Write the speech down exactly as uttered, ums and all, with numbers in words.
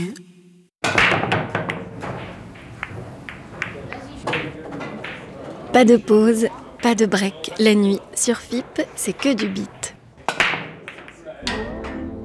Pas de pause, pas de break. La nuit, sur F I P, c'est que du beat.